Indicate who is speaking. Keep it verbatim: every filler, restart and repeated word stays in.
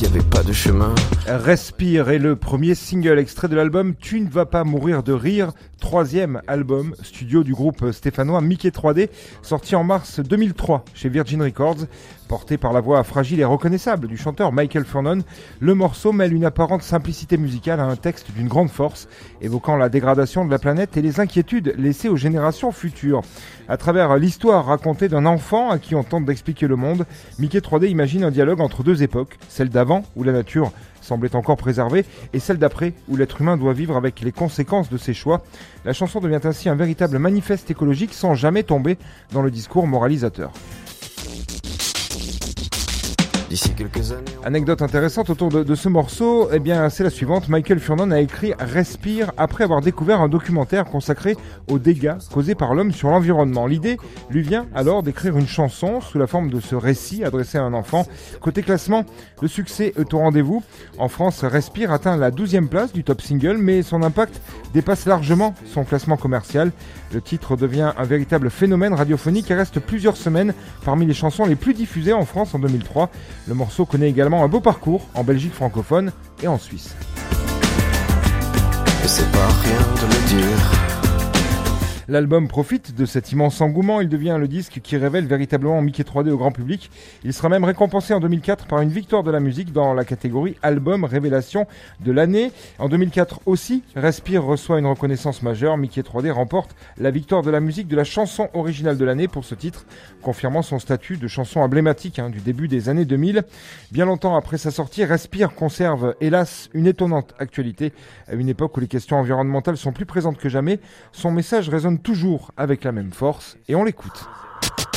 Speaker 1: y avait pas de chemin.
Speaker 2: Respire est le premier single extrait de l'album Tu ne vas pas mourir de rire, troisième album studio du groupe stéphanois Mickey trois D, sorti en mars deux mille trois chez Virgin Records. Porté par la voix fragile et reconnaissable du chanteur Michael Furnon, le morceau mêle une apparente simplicité musicale à un texte d'une grande force, évoquant la dégradation de la planète et les inquiétudes laissées aux générations futures. À travers l'histoire racontée d'un enfant à qui on tente d'expliquer le monde, Mickey trois D imagine un dialogue entre deux époques, celle d'avant où la nature semblait encore préservée et celle d'après où l'être humain doit vivre avec les conséquences de ses choix. La chanson devient ainsi un véritable manifeste écologique sans jamais tomber dans le discours moralisateur.
Speaker 1: D'ici quelques années...
Speaker 2: Anecdote intéressante autour de, de ce morceau, eh bien, c'est la suivante. Michael Furnon a écrit Respire après avoir découvert un documentaire consacré aux dégâts causés par l'homme sur l'environnement. L'idée lui vient alors d'écrire une chanson sous la forme de ce récit adressé à un enfant. Côté classement, le succès est au rendez-vous. En France, Respire atteint la douzième place du top single, mais son impact dépasse largement son classement commercial. Le titre devient un véritable phénomène radiophonique et reste plusieurs semaines parmi les chansons les plus diffusées en France en deux mille trois. Le morceau connaît également un beau parcours en Belgique francophone et en Suisse.
Speaker 1: Et c'est pas rien de le dire.
Speaker 2: L'album profite de cet immense engouement, il devient le disque qui révèle véritablement Mickey trois D au grand public. Il sera même récompensé en deux mille quatre par une victoire de la musique dans la catégorie Album Révélation de l'année. En deux mille quatre aussi, Respire reçoit une reconnaissance majeure. Mickey trois D remporte la victoire de la musique de la chanson originale de l'année pour ce titre, confirmant son statut de chanson emblématique hein, du début des années deux mille. Bien longtemps après sa sortie, Respire conserve hélas une étonnante actualité. À une époque où les questions environnementales sont plus présentes que jamais, son message résonne toujours avec la même force et on l'écoute.